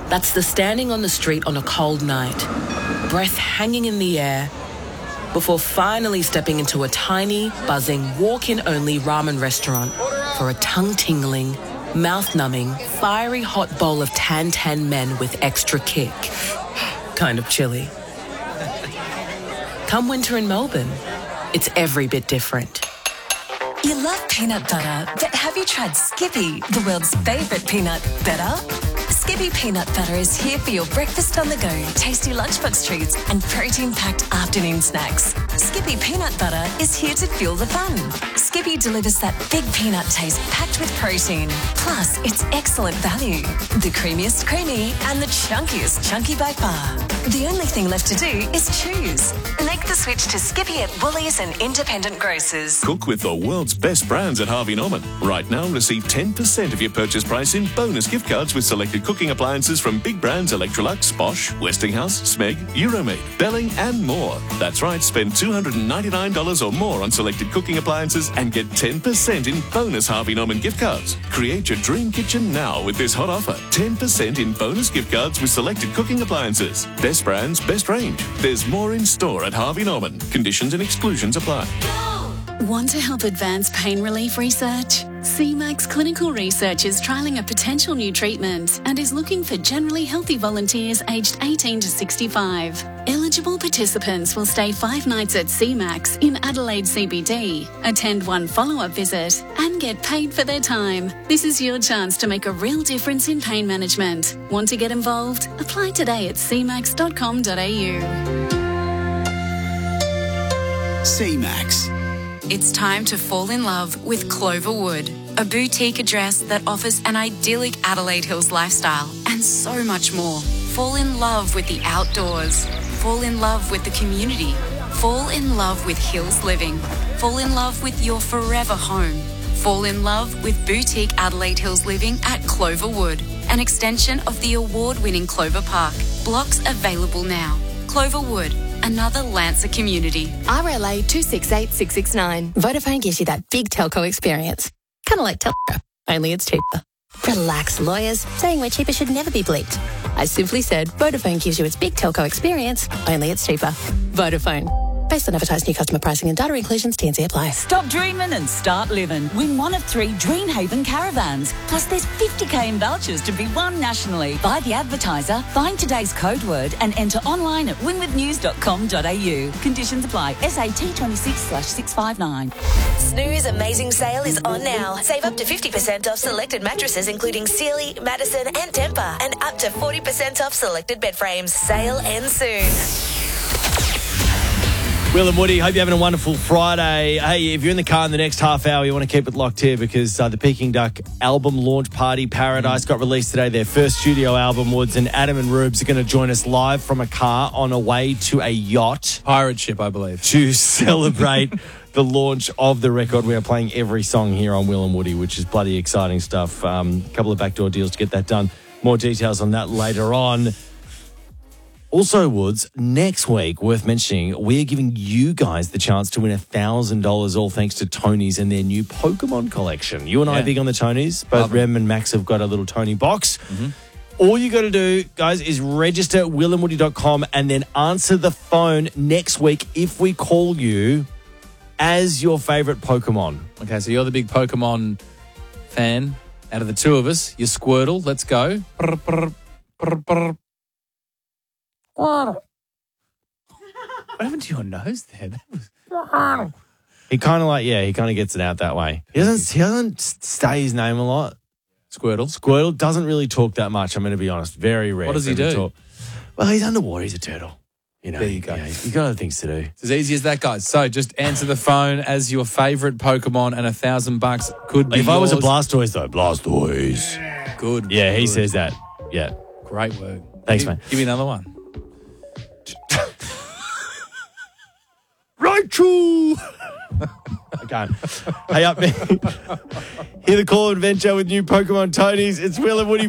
That's the standing on the street on a cold night, breath hanging in the air, before finally stepping into a tiny, buzzing, walk-in-only ramen restaurant for a tongue-tingling, mouth-numbing, fiery hot bowl of tan men with extra kick. Kind of chilly. Come winter in Melbourne, it's every bit different. You love peanut butter, but have you tried Skippy, the world's favourite peanut butter? Skippy peanut butter is here for your breakfast on the go, tasty lunchbox treats and protein-packed afternoon snacks. Skippy peanut butter is here to fuel the fun. Skippy delivers that big peanut taste packed with protein. Plus, it's excellent value. The creamiest creamy and the chunkiest chunky by far. The only thing left to do is choose. Make the switch to Skippy at Woolies and independent grocers. Cook with the world's best brands at Harvey Norman. Right now, receive 10% of your purchase price in bonus gift cards with selected cooking appliances from big brands Electrolux, Bosch, Westinghouse, Smeg, Euromade, Belling and more. That's right, spend $299 or more on selected cooking appliances and get 10% in bonus Harvey Norman gift cards. Create your dream kitchen now with this hot offer. 10% in bonus gift cards with selected cooking appliances. Best brands, best range. There's more in store at Harvey Norman. Conditions and exclusions apply. Want to help advance pain relief research? CMAX Clinical Research is trialling a potential new treatment and is looking for generally healthy volunteers aged 18 to 65. Eligible participants will stay 5 nights at CMAX in Adelaide CBD, attend 1 follow-up visit and get paid for their time. This is your chance to make a real difference in pain management. Want to get involved? Apply today at cmax.com.au. CMAX. It's time to fall in love with Cloverwood, a boutique address that offers an idyllic Adelaide Hills lifestyle and so much more. Fall in love with the outdoors. Fall in love with the community. Fall in love with Hills Living. Fall in love with your forever home. Fall in love with boutique Adelaide Hills Living at Cloverwood, an extension of the award-winning Clover Park. Blocks available now. Cloverwood, another Lancer community. RLA 268669. Vodafone gives you that big telco experience. Kind of like Telstra, only it's cheaper. Relax, lawyers. Saying we're cheaper should never be bleeped. I simply said Vodafone gives you its big telco experience, only it's cheaper. Vodafone. Based on advertised new customer pricing and data inclusions, T&C apply. Stop dreaming and start living. Win one of 3 Dreamhaven caravans. Plus there's 50k in vouchers to be won nationally. Buy the advertiser, find today's code word and enter online at winwithnews.com.au. Conditions apply. SAT 26/659. Snooze Amazing Sale is on now. Save up to 50% off selected mattresses including Sealy, Madison and Tempur, and up to 40% off selected bed frames. Sale ends soon. Will and Woody, hope you're having a wonderful Friday. Hey, if you're in the car in the next half hour, you want to keep it locked here because the Peking Duck album launch party, Paradise, got released today. Their first studio album, Woods, and Adam and Rubes are going to join us live from a car on a way to a yacht. Pirate ship, I believe. To celebrate the launch of the record. We are playing every song here on Will and Woody, which is bloody exciting stuff. A couple of backdoor deals to get that done. More details on that later on. Also, Woods, next week, worth mentioning, we're giving you guys the chance to win $1,000, all thanks to Tony's and their new Pokemon collection. You and I are big on the Tonys. Both Rem and Max have got a little Tony box. Mm-hmm. All you got to do, guys, is register at willandwoody.com and then answer the phone next week if we call you as your favourite Pokemon. Okay, so you're the big Pokemon fan. Out of the two of us, you're Squirtle. Let's go. What happened to your nose there? He kind of he kind of gets it out that way. He doesn't say his name a lot. Squirtle doesn't really talk that much, I'm going to be honest. Very rare. What does he do? Talk. Well, he's underwater. He's a turtle. You know, there you go. Yeah, he's got other things to do. It's as easy as that, guys. So just answer the phone as your favourite Pokemon and $1,000 could be If yours. I was a Blastoise, though. Blastoise. Good. Yeah, he says that. Yeah. Great work. Thanks, mate. Give me another one. Raichu! I can't. Hey, up me. Hear the call adventure with new Pokemon Tonys. It's Will and Woody.